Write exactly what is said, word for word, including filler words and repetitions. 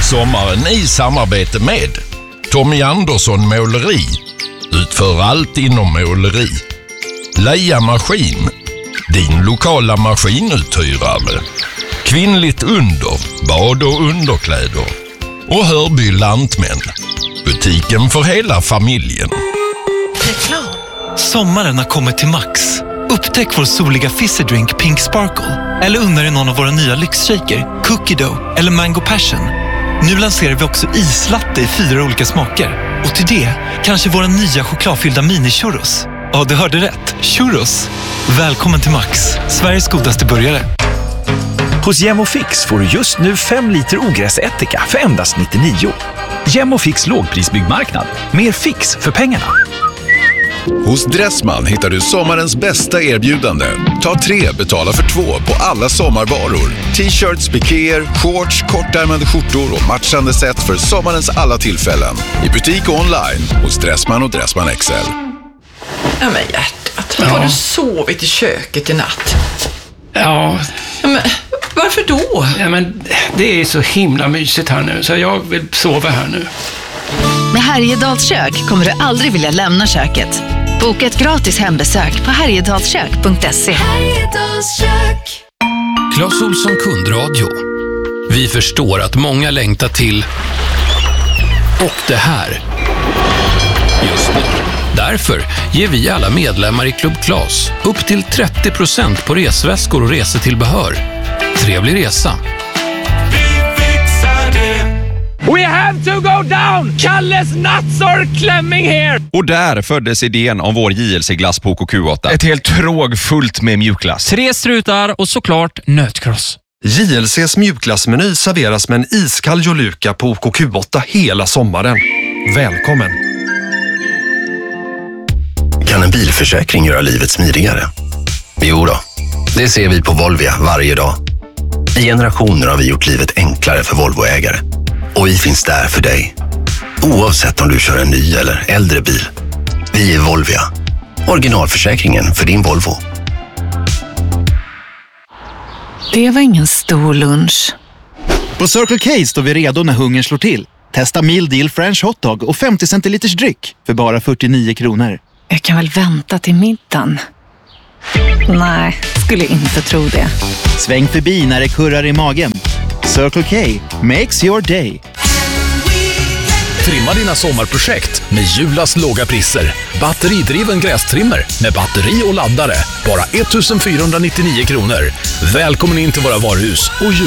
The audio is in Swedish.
Sommaren i samarbete med Tommy Andersson Måleri. Utför allt inom måleri. Leia Maskin. Din lokala maskinuthyrare. Kvinnligt under. Bad- och underkläder. Och Hörby Lantmän. Butiken för hela familjen. Reklam. Sommaren har kommit till Max. Upptäck vår soliga fizzydrink Pink Sparkle. Eller unna dig någon av våra nya lyxshaker, Cookie Dough eller Mango Passion. Nu lanserar vi också islatte i fyra olika smaker. Och till det kanske våra nya chokladfyllda mini-churros. Ja, du hörde rätt. Churros. Välkommen till Max, Sveriges godaste burgare. Hos Gemofix får du just nu fem liter ogräsättika för endast nittionio. Gemofix lågprisbyggmarknad. Mer fix för pengarna. Hos Dressman hittar du sommarens bästa erbjudande. Ta tre, betala för två på alla sommarvaror. T-shirts, pikéer, shorts, kortärmade skjortor och matchande set för sommarens alla tillfällen. I butik och online hos Dressman och Dressman X L. Ja men hjärtat, Ja. har du sovit i köket i natt? Ja, Ja, men varför då? ja, men det är så himla mysigt här nu, så jag vill sova här nu. Med Härjedals kök kommer du aldrig vilja lämna köket. Boka ett gratis hembesök på härjedalskök punkt se. Clas Ohlson kundradio. Vi förstår att många längtar till och det här just nu. Därför ger vi alla medlemmar i Club Clas upp till trettio procent på resväskor och resetillbehör. Trevlig resa! We have to go down! Kalles nuts are clamming here! Och där föddes idén om vår J L C-glass på K Q åtta. Ett helt tråg fullt med mjukglass. Tre strutar och såklart nötkross. J L C:s mjukglassmeny serveras med en iskall joluka på K Q åtta hela sommaren. Välkommen! Kan en bilförsäkring göra livet smidigare? Jo då, det ser vi på Volvia varje dag. I generationer har vi gjort livet enklare för Volvoägare. Och vi finns där för dig. Oavsett om du kör en ny eller äldre bil. Vi är Volvia. Originalförsäkringen för din Volvo. Det var ingen stor lunch. På Circle K står vi redo när hungern slår till. Testa Meal Deal French Hotdog och femtio centiliters dryck för bara fyrtionio kronor. Jag kan väl vänta till middagen. Nej, skulle inte tro det. Sväng förbi när det kurrar i magen. Circle K makes your day. Trimma dina sommarprojekt med Julas låga priser. Batteridriven grästrimmer med batteri och laddare. Bara ettusen fyrahundranittionio kronor. Välkommen in till våra varuhus och